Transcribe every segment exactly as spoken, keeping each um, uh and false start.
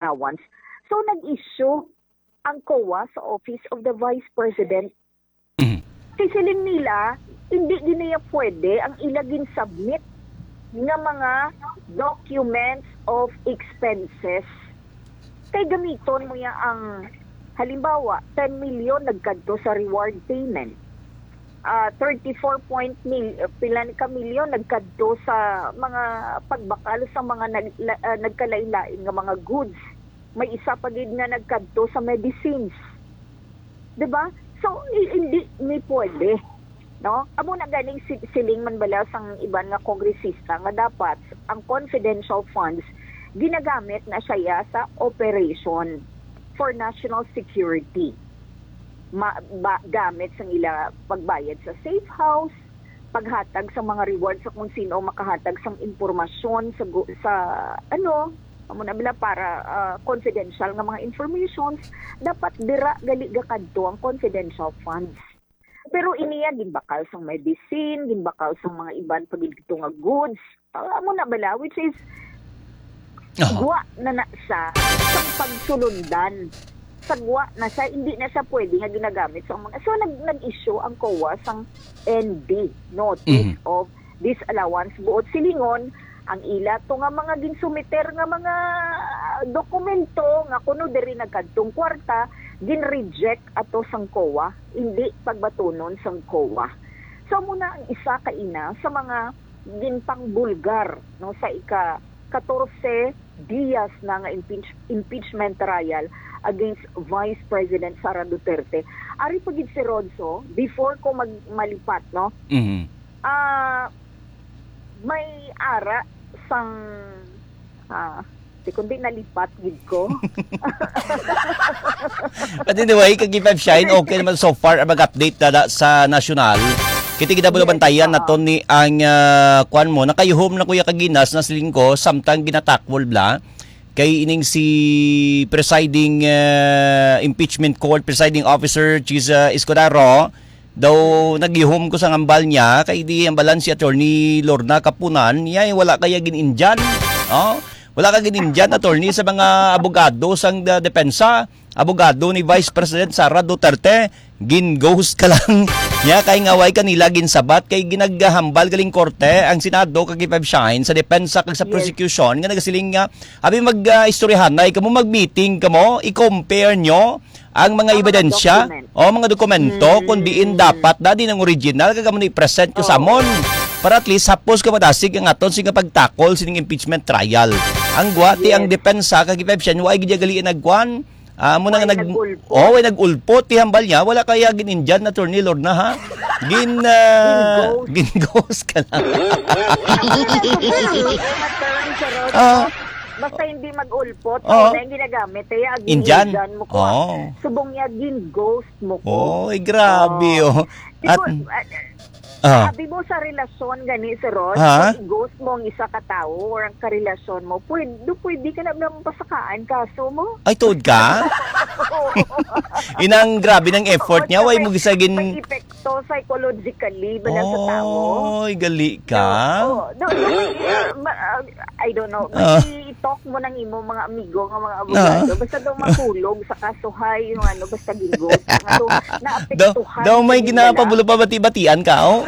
allowance. So nag-issue ang C O A sa Office of the Vice President. Mhm. Sisilin nila, hindi giniya pwede ang ilagin submit nga mga documents of expenses. Kay gamiton mo ya ang halimbawa, ten million nagkadto sa reward payment. Uh, thirty-four point mil, pila ka milyon nagkadto sa mga pagbakal sa mga nag, uh, nagkalailain nga mga goods. May isa pa gid nga nagkadto sa medicines. 'Di ba? So hindi ni pwede, no? Amo na ganing siling man bala sang iban nga kongresista nga dapat ang confidential funds ginagamit na siya sa operation for national security. Ma, ba, gamit sa ila pagbayad sa safe house, paghatag sa mga rewards sa kung sino makahatag sa impormasyon sa sa ano, amo na bila para uh, confidential nga mga informations, dapat dira gali gakadto ang confidential funds. Pero iniya gimbakal sa medicine, gimbakal sa mga iban pagidto nga goods, amo na bala, which is uh-huh. guwa na na sa sa pagsulundan. Sagwa na siya, hindi na siya pwede nga ginagamit sa mga. So, nag, nag-issue ang C O A sang N D, Notice mm-hmm. of Disallowance. Buot silingon, ang ila to nga mga ginsumiter nga mga dokumento nga kuno diri nagkadtong kwarta, gin-reject ato sang C O A, hindi pagbatunon sang C O A. So, muna ang isa kaina sa mga ginpang bulgar no, sa ika fourteen Dias na nga impeach, impeachment trial against Vice President Sara Duterte. Ari pagid si Rodso, before ko mag malipat, no? Mhm. Ah, may ara sang ah, di kundi nalipat gid ko. But anyway, kag-give shine, okay naman so far ang mag-update na sa national. Kiti kita yes, bantayan uh, na to ni ang uh, kwan mo nakayuhom na kuya kaginas na siling ko samtang ginatakwol bla kay ining si presiding uh, impeachment court presiding officer Chiza Escudero daw nagyuhom ko sa ngambal niya kay di ang balan si attorney Lorna Kapunan niya wala kaya gininjan oh wala ka gininjan attorney sa mga abogado sang uh, depensa abogado ni Vice President Sara Duterte gin-ghost ka lang niya kay ngaway kanila ginsabat kay ginaghambal galing korte ang Senado kag five shine sa depensa kag sa prosecution yes. Nga nagasiling nga abi mag-istoryahan uh, na kamo mag-meeting kamo i-compare nyo ang mga ang ebidensya o mga dokumento hmm. kung diin dapat dadi ng original kag kamo i-present ko oh. sa amon para at least hapos ka madasig ang aton sing pagtakol sining impeachment trial ang guwati yes. ang depensa kag five shine way gid gali nagkuan Ah, mo na nag Oh, way nag-ulpo ti hambal niya, wala kaya gininjan na attorney Lord na ha. Gin uh, gin-ghost ka lang. Ah, basta hindi mag-ulpot, oh. na yung ginagamit, kaya Injan mo ko. Oh. Subong niya gin-ghost mo ko. Oh, ay grabe oh. oh. At Uh, Sabi mo sa relasyon gani si Rod, huh? kung i-ghost mo ang isa ka tao or ang karelasyon mo, pwede, pwede ka na lang pasakaan kaso mo. Ay, toad ka? Inang grabe ng effort niya, way mo gisagin... May epekto psychologically ba lang oh, sa tao? Oy, gali ka? No, no, no, no, I don't know. Uh, I-talk mo ng imo mga amigo, ng mga abogado. Uh, basta daw makulog sa kasuhay, yung ano, basta gigos. Ano, naapektuhan. Daw may ginapabulo pa bati-batian ka, oh?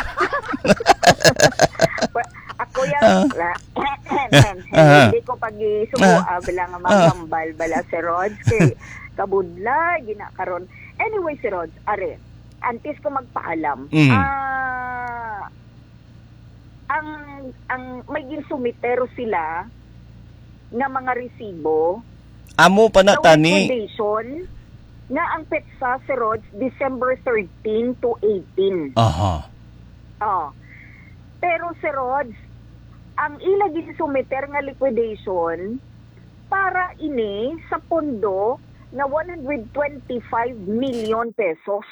Ako yan, uh, hindi ko pag-isumuha, bala nga magambal, bala si Rods, kay kabudla, ginakaroon. Anyway, si Rods, are, antes ko magpaalam, ah, mm. uh, ang, ang, may ginsumitero sila nga mga resibo, amo pa na tani, nga ang petsa si Rods, December thirteen to eighteen. Aha. Oh. Pero si Rods, ang ilagi si sumiter nga liquidation para ini sa pondo na one hundred twenty-five million pesos.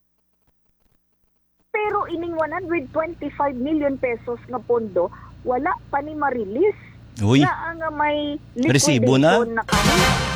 Pero ining one hundred twenty-five million pesos nga pondo, wala pa ni ma-release. Uy. Na ang may resibo na, na kami.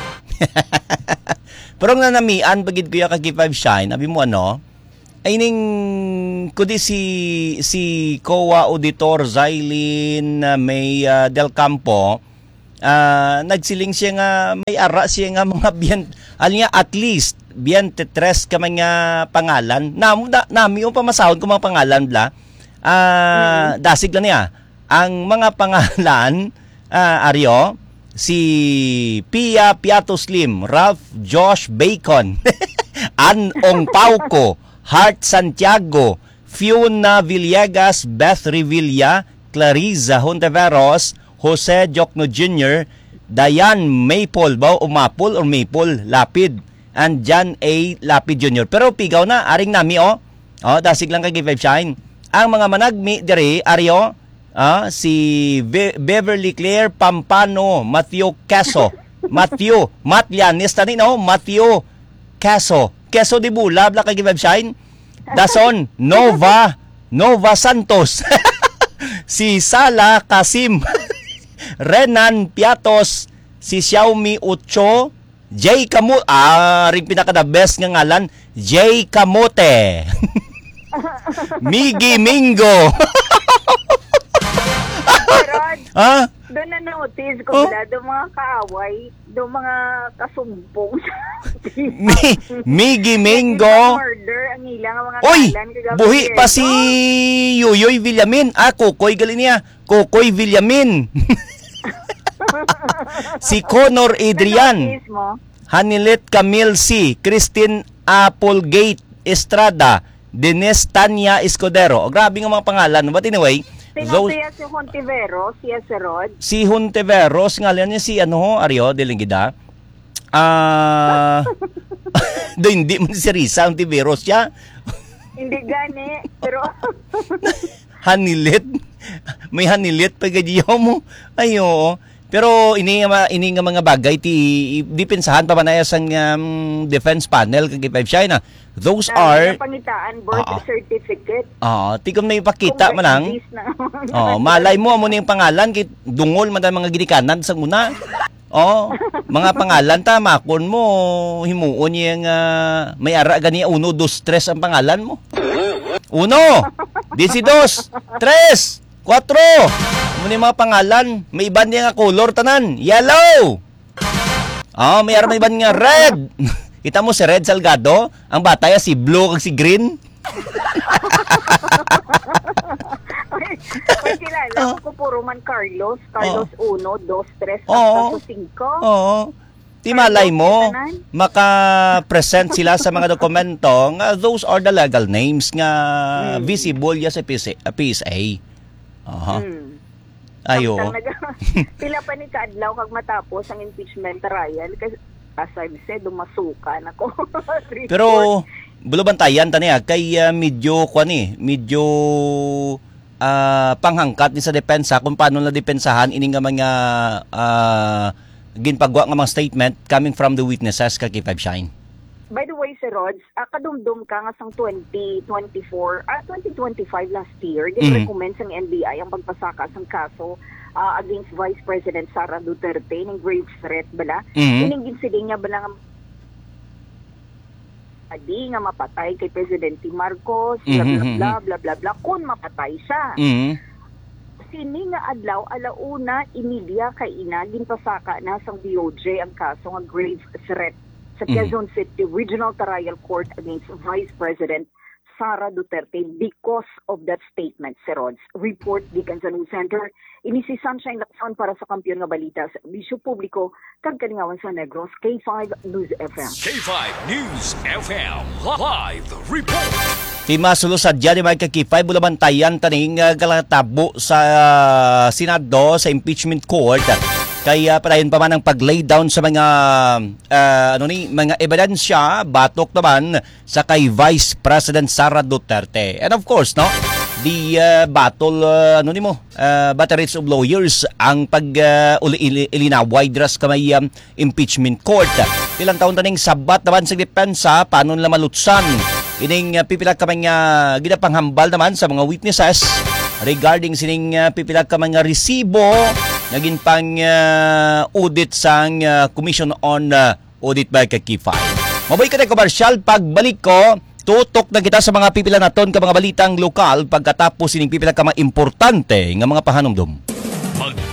Pero nga namian pagid kuya kag five shine, abi mo ano? Ay ning kudi si si C O A Auditor Zailin uh, May uh, Del Campo ah, nagsiling siya nga may ara siya nga mga biyan alnya at least biyan tetres ka mga pangalan namo na, nami o pamasahon ko mga pangalan bla ah mm. dasig lang niya ang mga pangalan ah, Aryo si Pia Piato Slim, Ralph Josh Bacon, Ann Ong Pauco, Heart Santiago, Fiona Villegas, Beth Revilla, Clariza Hontiveros, Jose Jokno Junior, Diane Maple ba o Maple or Maple Lapid, and John A. Lapid Junior Pero pigaw na, aring nami o. Oh, dasig lang kay Five Shine. Ang mga managmi diri, Aryo, ah, si Be- Beverly Claire Pampano, Matthew Caso, Matthew, Matt Llanes, tani no, Matthew Caso, Caso de Bula, bla kay Five Shine. Dason, Nova, Nova Santos, si Sala Kasim, Renan Piatos, si Xiaomi Ucho, Jay Kamote, ah, rin pinaka the best nga ngalan, Jay Kamote, Miggy Mingo, ah? Doon na notice ko oh? na doon mga kaaway, doon mga kasumpong. Mi, Miggy Mingo. Murder ang ilang mga Oy, buhi pa si Yuyoy Villamin. Ah, Kukoy gali niya. Kukoy Villamin. Si Connor Adrian. Hanilet Camille C. Christine Applegate Estrada. Denise Tanya Escudero. O, grabe nga mga pangalan. But anyway, Sino siya si Hontiveros, siya si Rod? Si Hontiveros, ngalan niya si ano, Aryo, Dilingida. Ah, uh, do hindi man si Risa Hontiveros siya. Hindi gani, pero Hanilit. May hanilit pa gadyo mo. Ayo. Pero ini nga ini nga mga bagay ti dipensahan pa manaya sang um, defense panel kay Five Shine. Those na, are pangitaan birth uh, certificate. Ah, uh, tigom na ipakita man lang. Oh, malay mo amo ni yung pangalan kay dungol man mga ginikanan sa una. Oh, mga pangalan ta makon mo himuon yang uh, may ara gani uno, dos, tres ang pangalan mo. Uno, dos, tres, cuatro. Muna yung mga pangalan, may iban niya nga color tanan, yellow. Oh, may araw may iban nga red. Kita mo si Red Salgado, ang bata ya si blue kag si green. May kilala ko puro man Carlos, Carlos uno, dos, tres, oh. cinco. Oo. Di malay mo, maka-present sila sa mga dokumento nga those are the legal names nga hmm. visible ya sa P S A. Aha. Hmm. Ayo. Pila pa ni kaadlaw kag matapos ang impeachment trial kasi as I said dumasukan ako. Pero bulubantayan tani kay uh, medyo kuan ni, medyo uh, panghangkat ni sa depensa kung paano na depensahan ini nga mga uh, ginpagwa nga mga statement coming from the witnesses kay Five Shine. By the way, Sir Rods, uh, kadumdum ka nga sang twenty twenty-four, ah, twenty twenty-five last year, gin-recommend mm-hmm. sang N B I ang pagpasaka sang kaso uh, against Vice President Sara Duterte ng grave threat bala. Mm-hmm. Ining ginsiling niya bala nga adi nga mapatay kay Presidente Marcos, bla mm-hmm. bla bla bla bla, kung mapatay siya. Mm-hmm. Sini nga adlaw alauna inilya kay ina ginpasaka na sang D O J ang kaso nga grave threat sa Quezon mm-hmm. City Regional Trial Court against Vice President Sara Duterte because of that statement, Sir Rods. Report gikan sa News Center. Ini si Sunshine Lacson para sa Kampiyon nga Balita sa Bisyo Publiko kag Kalingawan sa Negros, K five News F M. K five News F M Live Report. Timasulo sa dyan, may kakipay, bulabantayan taning uh, galatabo sa uh, Senado, sa impeachment court. Kaya padayon pa man ang pag-lay down sa mga uh, ano ni mga ebidensya batok naman sa kay Vice President Sara Duterte. And of course, no, the uh, battle uh, ano ni mo, uh, batteries of lawyers ang pag uh, uli ilinaway dras kamay um, impeachment court. Ilang taon taning sabat naman sa depensa paano nila malutsan. Ining uh, pipila ka mga uh, ginapanghambal naman sa mga witnesses regarding sining uh, pipila ka mga resibo naging pang uh, audit sang uh, Commission on uh, Audit by Kakifay. Mabay ka na komersyal, pagbalik ko, tutok na kita sa mga pipila naton ka mga balitang lokal pagkatapos sining pipila ka mga importante nga mga pahanumdum. Mag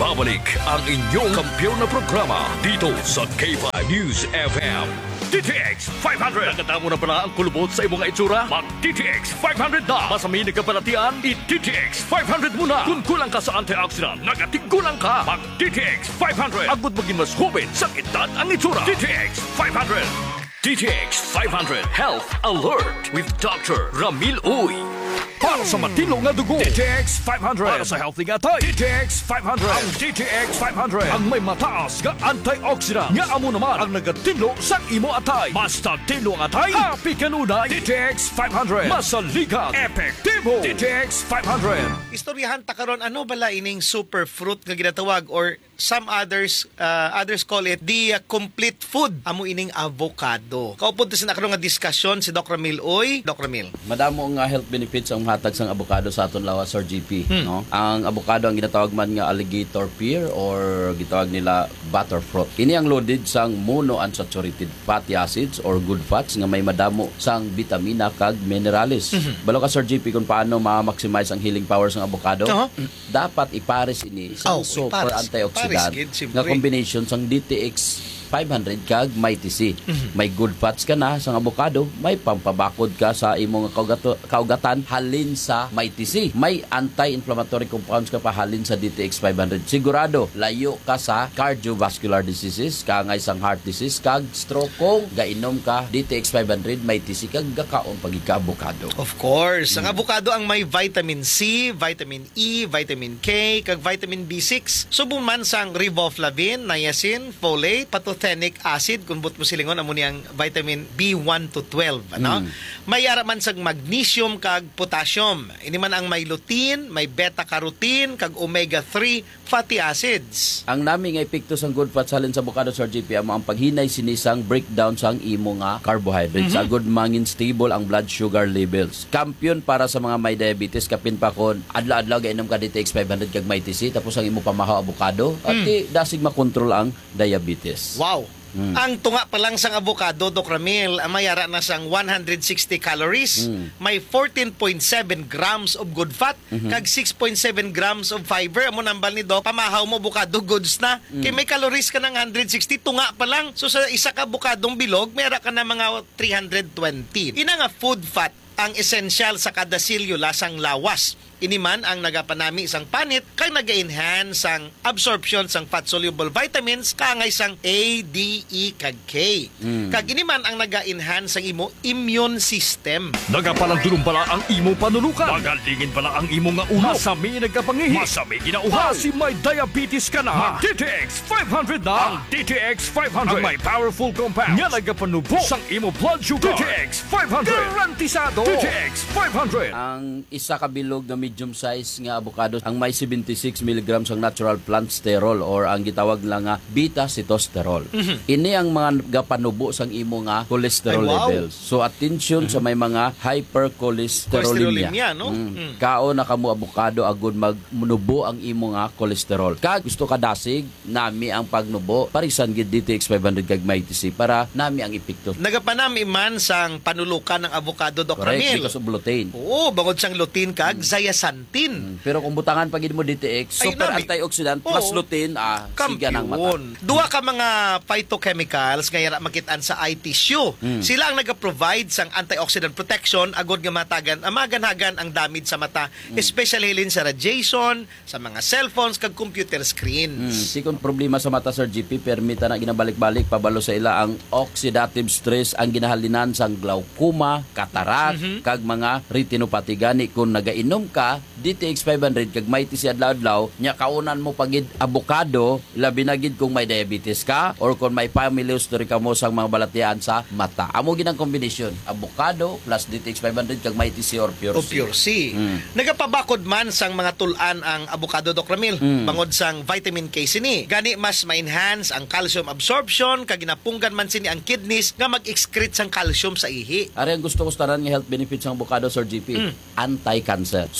Nagbabalik ang inyong kampiyon na programa dito sa K five News F M. D T X five hundred. Nagkatamo na pala ang kulubot sa imong itsura? Mag-D T X five hundred na. Masaminig ka palatian? I-D T X five hundred muna. Kung kulang ka sa antioxidant, nagatigulang ka. Mag-D T X five hundred. Agud maging mas hubin sa edad ang itsura. D T X five hundred. D T X five hundred Health Alert with Doctor Ramil Uy. Para sa matino nga dugo, D T X five hundred. Para sa healthy nga tay, D T X five hundred. Ang D T X five hundred ang may mataas nga antioxidant. Nga amo naman ang nagatino sa imo atay. Basta tino nga atay, happy kanunay. D T X five hundred. Masaligan, epektibo. D T X five hundred. Istoryahan ta karon ano bala ining superfruit nga ginatawag or some others uh, others call it the uh, complete food amo ining avocado. Kaupod ta sa karon nga diskusyon si Doc Ramil Uy. Doc Ramil. Madamo nga health benefits ang hatag sang avocado sa aton lawas Sir G P, Hmm. no? Ang avocado ang ginatawag man nga alligator pear or gitawag nila butterfruit. Ini ang loaded sang monounsaturated fatty acids or good fats nga may madamo sang vitamina kag minerales. Balo ka Sir G P kung paano ma-maximize ang healing powers ng avocado? Uh-huh. Dapat ipares ini sa Oh, super ipares. antioxidant Ipares, gid, siyempre. nga combination sang D T X five hundred kag may T C. May good fats ka na sa avocado, may pampabakod ka sa imong kaugato, kaugatan halin sa may T C. May anti-inflammatory compounds ka pa halin sa D T X five hundred. Sigurado layo ka sa cardiovascular diseases, kangay sang heart disease kag stroke kung gainom ka D T X five hundred may T C kag gakaon pagika avocado. Of course, ang avocado ang may vitamin C, vitamin E, vitamin K, kag vitamin B six. Subong man sang riboflavin, niacin, folate, pantothenic acid, kung but mo silingon amo niyang vitamin B one to twelve, ano? May ara man sang magnesium kag potassium. Ini man ang may lutein, may beta-carotene kag omega three fatty acids. Ang nami nga epekto sang good fats halin sa avocado Sir G P amo ang paghinay sinisang breakdown sang imo nga carbohydrates. Mm-hmm. Agud mangin stable ang blood sugar levels. Kampiyon para sa mga may diabetes kapin pa kon adlaw-adlaw gainom ka D T X five hundred kag may T C tapos ang imo pamahaw avocado at Mm. di dasig makontrol ang diabetes. Wow. Ang tunga pa lang sang avocado, Doc Ramil, ang mayara na sang one hundred sixty calories, may fourteen point seven grams of good fat, kag six point seven grams of fiber. Amo nambal ni Doc, pamahaw mo avocado goods na. Kay may calories ka ng one hundred sixty, tunga pa lang. So sa isa ka avocadong bilog, mayara ka na mga three hundred twenty. Ina nga food fat ang essential sa kada silyo lasang lawas. Iniman ang nagapanami isang panit kay naga-enhance ang absorption sang fat-soluble vitamins kangay sang A, D, E, kag K. Mm. Kag iniman ang naga-enhance ang imo immune system. Nagapalandulong pala ang imo panulukan. Magalingin pala ang imo nga ulo. Masami nagkapangihi. Masami ginauhaw. Kasi may diabetes ka na. D T X five hundred na. Ang D T X five hundred. Ang may powerful compounds. Nga nagapanubo sang imo blood sugar. D T X five hundred. Garantisado. D T X five hundred. Ang isa ka bilog na medium size nga avocado ang may seventy-six milligrams ang natural plant sterol or ang gitawag lang nga beta sitosterol. Mm-hmm. Ini ang mga gapanubo sang imo nga cholesterol Ay, wow. levels. So attention mm-hmm. sa may mga hypercholesterolemia. Cholesterolemia, no? Mm. Mm. Kao na kamo avocado agud magmunubo ang imo nga cholesterol. Kag gusto ka dasig nami ang pagnubo parisan gid D T X five hundred kag may T C para nami ang epekto. Nagapanami man sang panulukan ng avocado, Doc Correct, Ramil. because of lutein. Oo, bangod sang lutein kag zeaxanthin. Pero kung butangan pag mo D T X, Ay, super nami. antioxidant plus Oo. lutein, ah, siga ng mata. Kampiyon. Duha ka mga phytochemicals nga yara makitaan sa eye tissue. Mm. Sila ang nag-provide sang antioxidant protection agod nga matagan amagan-hagan ang damage sa mata, Mm. especially hilin sa radiation, sa mga cellphones kag computer Hmm, screens. sikon problema sa mata Sir G P, permita na ginabalik-balik pabalo sa ila ang oxidative stress ang ginahalinan sang glaucoma, katarak, Mm-hmm. kag mga retinopathy gani kung nagainom ka D T X five hundred kag may T C adlaw-adlaw nya kaunan mo pagid avocado labi na gid kung may diabetes ka or kung may family history ka mo sang mga balatian sa mata. Amo gid ang combination, avocado plus D T X five hundred kag may T C or pure O C. pure C. Mm. Nagapabakod man sang mga tulan ang avocado, Doc Ramil. Mm. Bangod sang vitamin K sini. Gani mas ma-enhance ang calcium absorption kag ginapunggan man sini ang kidneys nga mag-excrete sang calcium sa ihi. Ari ang gusto ko tanan nga health benefits ng avocado Sir G P, Mm. anti-cancer. Suno sa mga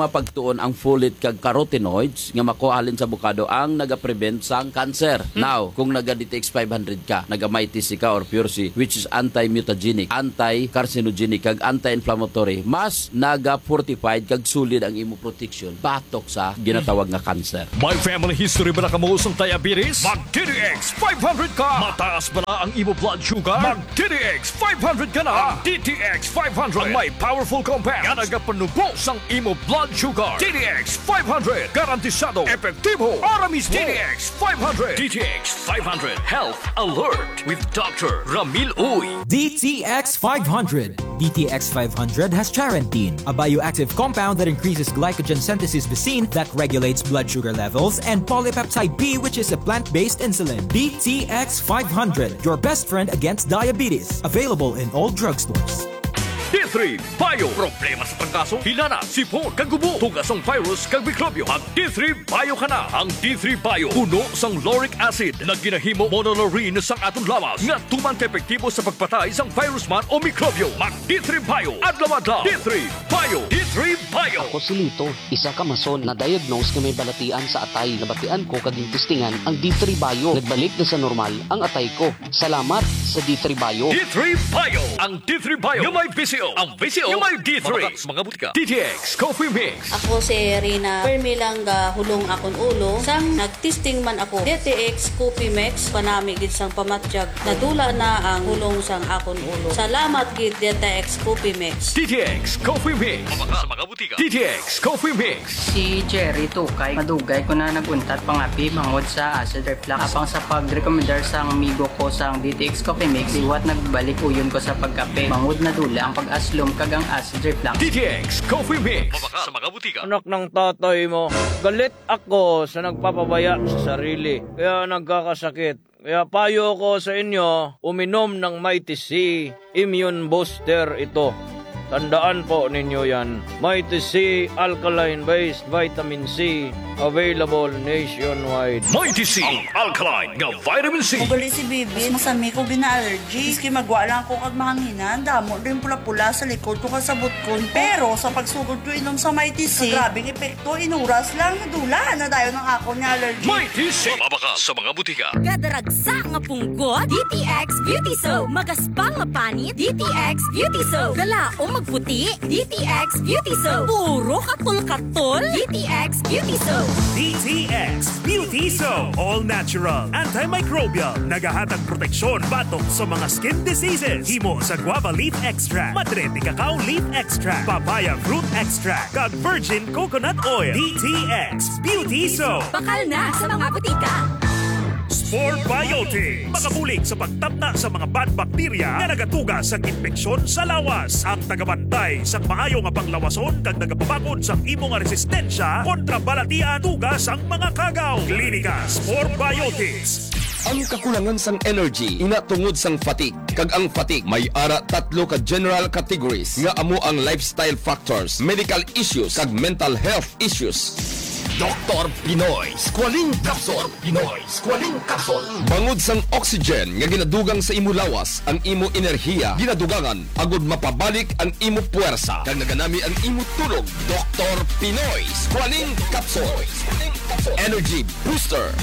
mga pagtuon ang folate kag carotenoids nga makuhalin sa avocado ang naga-prevent sang cancer. Hmm. Now, kung naga-D T X five hundred ka, naga-MyTC ka or Pure C, which is anti-mutagenic, anti-carcinogenic kag anti-inflammatory, mas naga-fortified kag sulid ang imo protection batok sa ginatawag nga cancer. May family history ba na kamuusang diabetes? Mag-D T X five hundred ka! Mataas ba na ang imo blood sugar? Mag-D T X five hundred ka na! Ang D T X five hundred ang may powerful compound nga nagapanubos ang imo blood sugar. D T X five hundred garantisado, epektibo, para mismo. D T X five hundred. D T X five hundred Health Alert with Doctor Ramil Uy. D T X five hundred. D T X five hundred has charantine, a bioactive compound that increases glycogen synthesis basine that regulates blood sugar levels, and polypeptide B, which is a plant-based insulin. D T X five hundred, your best friend against diabetes. Available in all drugstores. D three Bio. Problema sa pagkaso, hilana, sipon, kagubo, tugas ang virus, kag mikrobyo. Ang D three Bio ka na. Ang D three Bio, puno sang lauric acid na ginahimo monolaurin sang aton lawas nga tuman epektibo sa pagpatay sang virus man o mikrobyo. Mag D three Bio. Adlaw-adlaw. D three Bio. D three Bio. Ako si Lito, isa ka mason na diagnose nga may balatian sa atay. Nabatian ko kaging testingan ang D three Bio. Nagbalik na sa normal ang atay ko. Salamat sa D three Bio. D three Bio. Ang D three Bio nga may B C O. Ang B C O nga may D three. Mga butika. D T X Coffee Mix. Ako si Rina Permilang hulong akon ulo. Sang nagtesting man ako D T X Coffee Mix panami gid sang pamatjag. Nadula na ang hulong sang akon ulo. Salamat gid D T X Coffee Mix. D T X Coffee Mix. Mabaka sa mga butika. D T X Coffee Mix. Si Jerry Tukay, madugay ko na naguntat pangapi mangod sa acid reflux. Apang sa pag-recommendar sang amigo ko sang D T X Coffee Mix, iwat nagbalik uyon ko sa pagkape. Mangod na dula ang pag-aslom kagang acid reflux. D T X Coffee Mix. Mabaka sa mga butika. Anak ng tatay mo, galit ako sa nagpapabaya sa sarili. Kaya nagkakasakit. Kaya payo ko sa inyo, uminom ng MyTC Immune Booster ito. Tandaan po ninyo yan. MyTC Alkaline-based Vitamin C, available nationwide. MyTC ang alkaline nga vitamin C. Mugali si Bibi, masami ko gina-allergy. Iski magwa lang ko kag mahanginan, damo rin pula-pula sa likod ko kasabot ko. Pero sa pagsugod ko inom sa MyTC, grabing epekto, inuras lang, nadula na dayo ng ako niya allergy. MyTC, mabaka sa mga butika. Kadaragsa nga punggot, D T X Beauty Soap. Magaspang nga panit, D T X Beauty Soap. Galaong magputi, D T X Beauty Soap. Puro katol-katol, D T X Beauty Soap. D T X Beauty Soap. All natural, antimicrobial, nagahatag proteksyon batok sa mga skin diseases. Himo sa guava leaf extract, madre de cacao leaf extract, papaya fruit extract, kag virgin coconut oil. D T X Beauty Soap. Bakal na sa mga butika. Spore Biotics. Makabulig sa pagtapna sa mga bad bacteria na nagatuga sa infeksyon sa lawas. Ang tagabantay sa maayo nga panglawason kag nagapabakod sa imo nga resistensya kontra balatian tuga sang mga kagaw. Klinika Spore Biotics. Ang kakulangan sang energy ina tungod sang fatigue. Kag ang fatigue may ara tatlo ka general categories nga amo ang lifestyle factors, medical issues kag mental health issues. Doktor Pinoy Squalene Capsule. Pinoy Squalene Capsule. Bangod sang oxygen nga ginadugang sa imo lawas, ang imo enerhiya ginadugangan agud mapabalik ang imo puwersa kag naganami ang imo tulog. Doktor Pinoy Squalene Capsule. Energy Booster.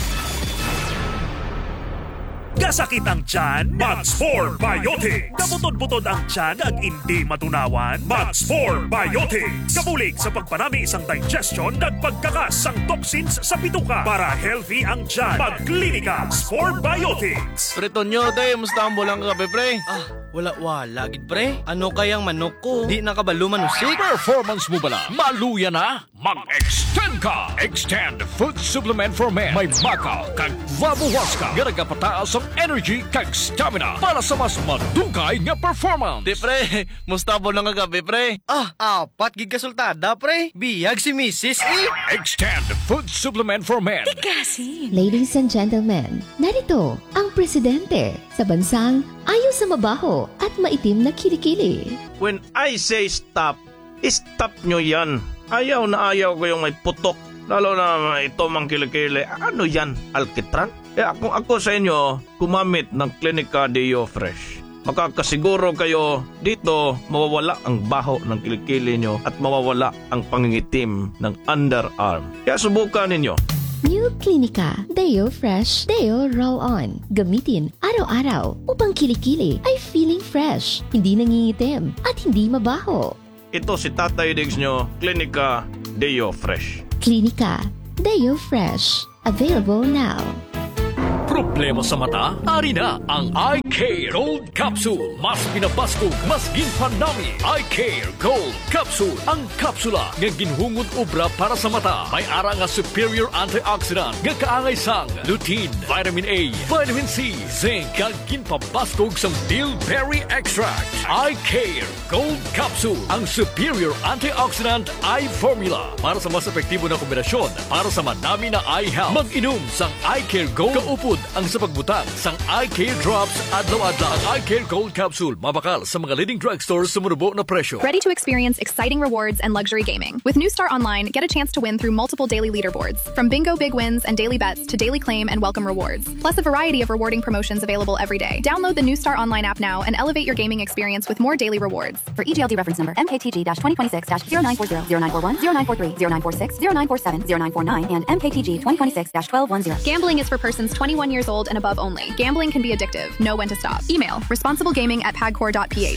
Kasakit ang tiyan, Mag-Spore Biotics. Kabutod-butod ang tiyan ag hindi matunawan, Mag-Spore Biotics. Kabulig sa pagpanami isang digestion ag pagkakas sang toxins sa bituka para healthy ang tiyan. Mag-Klinika Spore Biotics. Pre Tonyo, day, musta ang bulang kape, pre? Ah, wala-wala, gid pre. Ano kayang manok ko? Di nakabalo manusik. Performance mo bala? Maluya na? Mag-extend ka! Extend Food Supplement for Men. May makaw kag vabuwaska. Garagapataas ang energy kag stamina para sa mas madugay nga performance. Di pre, musta ang bulang kape, pre? Ah, apat gig kasultada, pre. Biyag si Missus eh. Extend Food Supplement for Men. Tigasin. Ladies and gentlemen, narito ang presidente sa bansang ayaw sa mabaho at maitim na kilikili. When I say stop, stop nyo yan. Ayaw na ayaw ko yung may putok. Lalo na ito mang kilikili. Ano yan? Alkitran? Kaya kung ako sa inyo, kumamit ng Klinika Deo Fresh. makakasiguro kayo dito mawawala ang baho ng kilikili nyo at mawawala ang pangingitim ng underarm. Kaya subukan ninyo. New Clinica Deo Fresh Deo Roll-On. Gamitin araw-araw upang kilikili ay feeling fresh, hindi nangingitim at hindi mabaho. Ito si Tatay Diggs nyo, Clinica Deo Fresh. Clinica Deo Fresh. Available now. Problema sa mata? Ari na ang Eye Care Gold Capsule. Mas pinabaskog, mas ginpanami. Eye Care Gold Capsule. Ang kapsula nga ginhungod obra para sa mata. May ara nga superior antioxidant nga kaangay sang lutein, vitamin A, vitamin C, zinc, kag ginpabaskog sang bilberry extract. Eye Care Gold Capsule. Ang superior antioxidant eye formula para sa mas epektibo na kombinasyon para sa madami na eye health. Mag-inom sang Eye Care Gold kaupod ang sa pagbutang sang Eye Care Drops adlaw-adlaw. Ang Eye Care Gold Capsule mabakal sa mga leading drugstores sa murubo na presyo. Ready to experience exciting rewards and luxury gaming? With New Star Online, get a chance to win through multiple daily leaderboards, from bingo big wins and daily bets to daily claim and welcome rewards, plus a variety of rewarding promotions available every day. Download the New Star Online app now and elevate your gaming experience with more daily rewards. For E G L D reference number M K T G twenty twenty-six zero nine four zero, zero nine four one, zero nine four three, zero nine four six, zero nine four seven, zero nine four nine, and M K T G twenty twenty-six twelve ten. Gambling is for persons twenty-one years old and above only. Gambling can be addictive. Know when to stop. Email responsiblegaming at pagcor dot p h.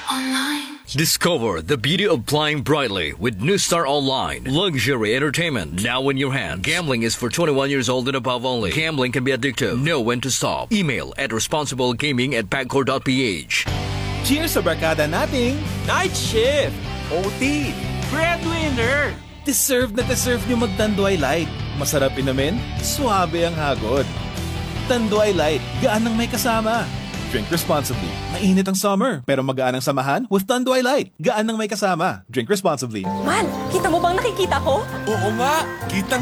Discover the beauty of flying brightly with New Star Online. Luxury entertainment now in your hands. Gambling is for twenty-one years old and above only. Gambling can be addictive. Know when to stop. Email at responsiblegaming at pagcor dot p h. Cheers sa barkada nating Night Shift, O T, Breadwinner. Deserve na deserve nyo mag-Tanduay Light. Masarap inumin, suabe ang hagod. Tanduay Light, gaan ng may kasama. Drink responsibly. Mainit ang summer, pero magaan ang samahan with Tanduay Light. Gaan ng may kasama. Drink responsibly. Man, kita mo bang nakikita ko? Oo nga, kitang